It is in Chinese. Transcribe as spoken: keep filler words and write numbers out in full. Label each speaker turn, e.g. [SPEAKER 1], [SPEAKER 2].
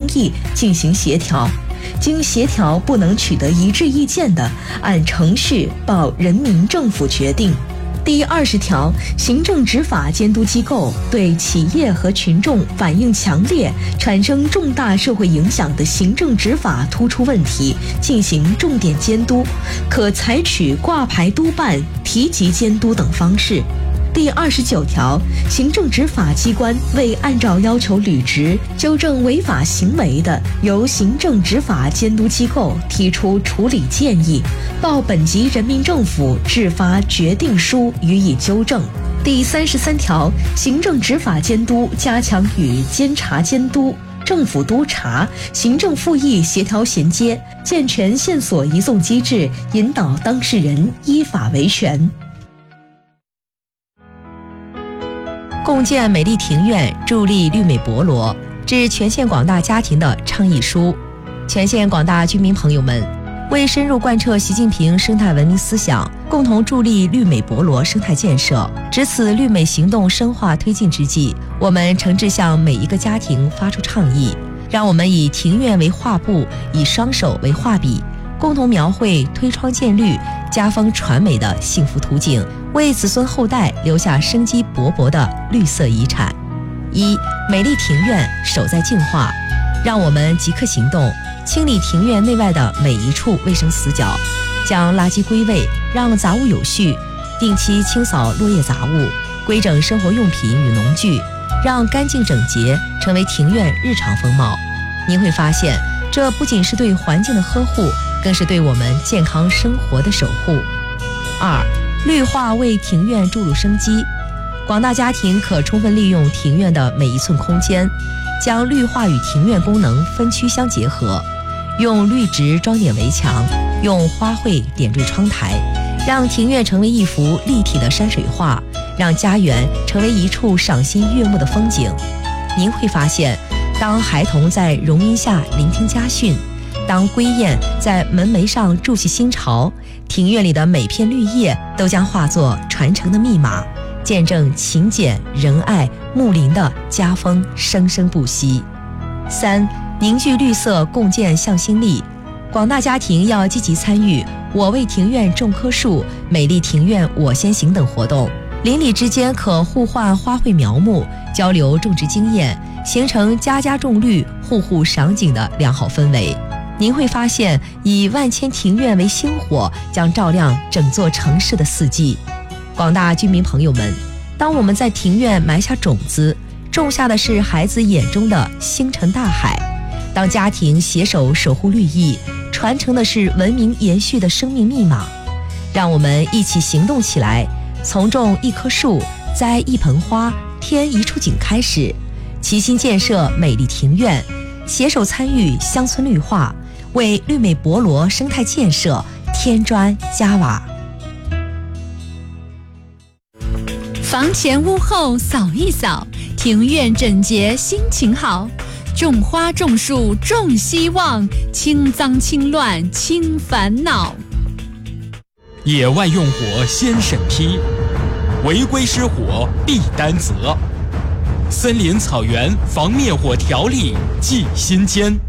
[SPEAKER 1] 议进行协调，经协调不能取得一致意见的，按程序报人民政府决定。第二十条，行政执法监督机构对企业和群众反映强烈、产生重大社会影响的行政执法突出问题进行重点监督，可采取挂牌督办、提级监督等方式。第二十九条，行政执法机关未按照要求履职、纠正违法行为的，由行政执法监督机构提出处理建议，报本级人民政府制发决定书予以纠正。第三十三条，行政执法监督加强与监察监督、政府督察、行政复议协调衔接，健全线索移送机制，引导当事人依法维权。
[SPEAKER 2] 共建美丽庭院，助力绿美博罗，致全县广大家庭的倡议书。全县广大居民朋友们，为深入贯彻习近平生态文明思想，共同助力绿美博罗生态建设，值此绿美行动深化推进之际，我们诚挚向每一个家庭发出倡议，让我们以庭院为画布，以双手为画笔，共同描绘推窗见绿、家风传美的幸福图景，为子孙后代留下生机勃勃的绿色遗产。一、美丽庭院守在净化，让我们即刻行动，清理庭院内外的每一处卫生死角，将垃圾归位，让杂物有序，定期清扫落叶杂物，规整生活用品与农具，让干净整洁成为庭院日常风貌。您会发现，这不仅是对环境的呵护，更是对我们健康生活的守护。二、绿化为庭院注入生机，广大家庭可充分利用庭院的每一寸空间，将绿化与庭院功能分区相结合，用绿植装点围墙，用花卉点缀窗台，让庭院成为一幅立体的山水画，让家园成为一处赏心悦目的风景。您会发现，当孩童在榕荫下聆听家训，当归雁在门楣上筑起新巢，庭院里的每片绿叶都将化作传承的密码，见证勤俭仁爱睦邻的家风生生不息。三、凝聚绿色，共建向心力，广大家庭要积极参与我为庭院种棵树、美丽庭院我先行等活动，邻里之间可互换花卉苗木，交流种植经验，形成家家种绿、户户赏景的良好氛围。您会发现，以万千庭院为星火，将照亮整座城市的四季。广大居民朋友们，当我们在庭院埋下种子，种下的是孩子眼中的星辰大海；当家庭携手守护绿意，传承的是文明延续的生命密码。让我们一起行动起来，从种一棵树、栽一盆花、添一处景开始，齐心建设美丽庭院，携手参与乡村绿化，为绿美博罗生态建设添砖加瓦。
[SPEAKER 3] 房前屋后扫一扫，庭院整洁心情好。种花种树种希望，清脏清乱清烦恼。
[SPEAKER 4] 野外用火先审批，违规失火必担责。森林草原防灭火条例记心间。